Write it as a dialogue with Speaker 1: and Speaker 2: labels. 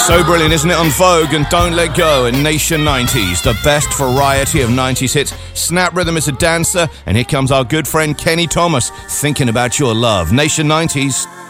Speaker 1: So brilliant, isn't it, on Vogue and Don't Let Go and Nation 90s, the best variety of 90s hits. Snap Rhythm is a dancer, and here comes our good friend Kenny Thomas, Thinking About Your Love. Nation 90s.